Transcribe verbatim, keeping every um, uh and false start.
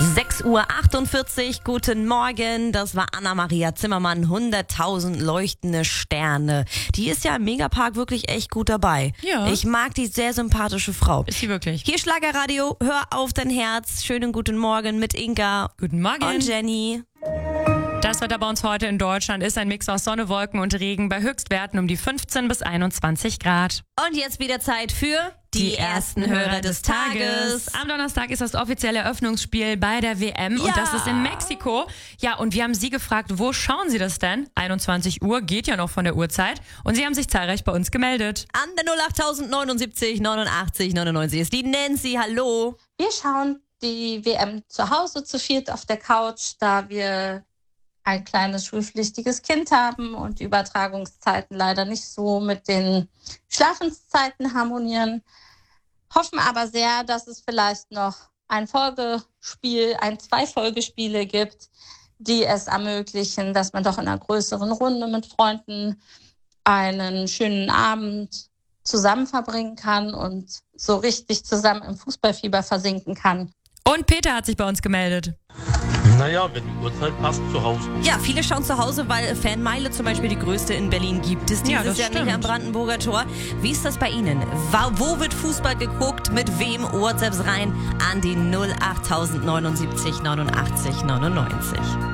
sechs Uhr achtundvierzig, guten Morgen, das war Anna-Maria Zimmermann, hunderttausend leuchtende Sterne. Die ist ja im Megapark wirklich echt gut dabei. Ja. Ich mag die sehr sympathische Frau. Ist sie wirklich? Hier Schlagerradio, hör auf dein Herz, schönen guten Morgen mit Inga Guten Morgen. und Jenny. Das Wetter bei uns heute in Deutschland ist ein Mix aus Sonne, Wolken und Regen bei Höchstwerten um die fünfzehn bis einundzwanzig Grad. Und jetzt wieder Zeit für die ersten Hörer des Tages. Am Donnerstag ist das offizielle Eröffnungsspiel bei der W M Ja. und das ist in Mexiko. Ja, und wir haben Sie gefragt, wo schauen Sie das denn? einundzwanzig Uhr geht ja noch von der Uhrzeit und Sie haben sich zahlreich bei uns gemeldet. An der null acht neunundsiebzig neunundachtzig neunundneunzig ist die Nancy, hallo. Wir schauen die W M zu Hause zu viert auf der Couch, da wir ein kleines schulpflichtiges Kind haben und die Übertragungszeiten leider nicht so mit den Schlafenszeiten harmonieren. Hoffen aber sehr, dass es vielleicht noch ein Folgespiel, ein zwei Folgespiele gibt, die es ermöglichen, dass man doch in einer größeren Runde mit Freunden einen schönen Abend zusammen verbringen kann und so richtig zusammen im Fußballfieber versinken kann. Und Peter hat sich bei uns gemeldet. Naja, wenn die Uhrzeit passt, zu Hause. Ja, viele schauen zu Hause, weil Fanmeile zum Beispiel die größte in Berlin gibt es Ja, dieses das Jahr nicht stimmt. am Brandenburger Tor. Wie ist das bei Ihnen? Wa- Wo wird Fußball geguckt? Mit wem? WhatsApps rein an die null acht neunundsiebzig neunundachtzig neunundneunzig.